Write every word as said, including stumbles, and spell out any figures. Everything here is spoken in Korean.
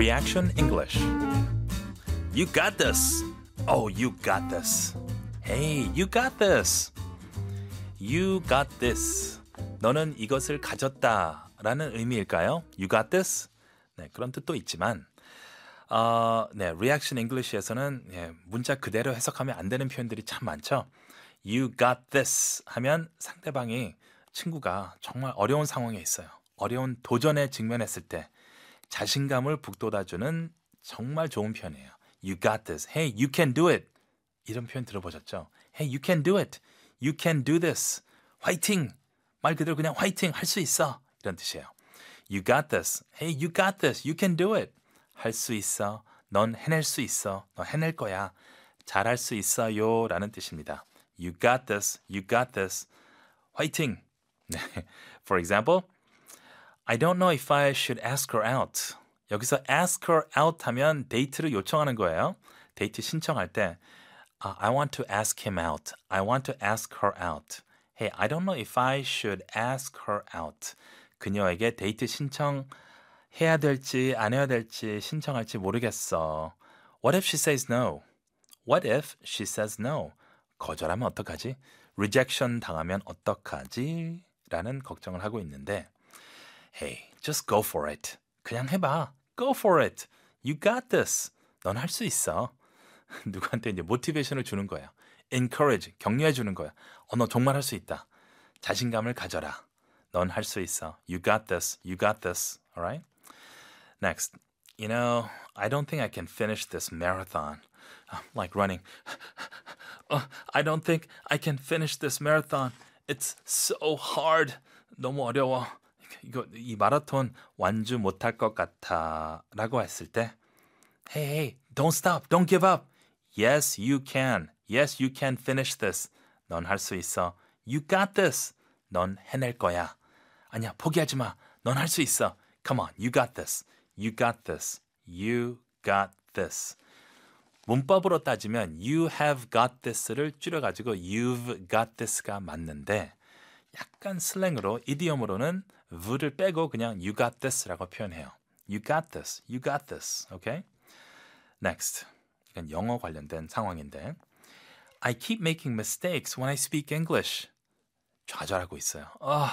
Reaction English. You got this. Oh, you got this. Hey, you got this. You got this. 너는 이것을 가졌다 라는 의미일까요? You got this? 네, 그런 뜻도 있지만 어, 네, Reaction English에서는 예, 문자 그대로 해석하면 안 되는 표현들이 참 많죠. You got this 하면 상대방이 친구가 정말 어려운 상황에 있어요. 어려운 도전에 직면했을 때 자신감을 북돋아주는 정말 좋은 표현이에요. You got this. Hey, you can do it. 이런 표현 들어보셨죠? Hey, you can do it. You can do this. 화이팅! 말 그대로 그냥 화이팅! 할 수 있어. 이런 뜻이에요. You got this. Hey, you got this. You can do it. 할 수 있어. 넌 해낼 수 있어. 너 해낼 거야. 잘할 수 있어요. 라는 뜻입니다. You got this. You got this. 화이팅! For example, I don't know if I should ask her out. 여기서 ask her out 하면 데이트를 요청하는 거예요. 데이트 신청할 때 uh, I want to ask him out. I want to ask her out. Hey, I don't know if I should ask her out. 그녀에게 데이트 신청해야 될지 안 해야 될지 신청할지 모르겠어. What if she says no? What if she says no? 거절하면 어떡하지? Rejection 당하면 어떡하지? 라는 걱정을 하고 있는데 Hey, just go for it. 그냥 해봐. Go for it. You got this. 넌 할 수 있어. 누구한테 이제 모티베이션을 주는 거예요. Encourage, 격려해 주는 거야. 어, 너 정말 할 수 있다. 자신감을 가져라. 넌 할 수 있어. You got this. You got this. Alright? Next. You know, I don't think I can finish this marathon. Like running. uh, I don't think I can finish this marathon. It's so hard. 너무 어려워. 이거 이 마라톤 완주 못할 것 같아 라고 했을 때 Hey, hey, don't stop, don't give up. Yes, you can. Yes, you can finish this. 넌 할 수 있어. You got this. 넌 해낼 거야. 아니야, 포기하지 마. 넌 할 수 있어. Come on, you got this. You got this. You got this. 문법으로 따지면 you have got this를 줄여가지고 you've got this가 맞는데 약간 슬랭으로, 이디엄으로는 v를 빼고 그냥 you got this라고 표현해요. You got this. You got this. Okay? Next. 이건 영어 관련된 상황인데 I keep making mistakes when I speak English. 좌절하고 있어요. 아,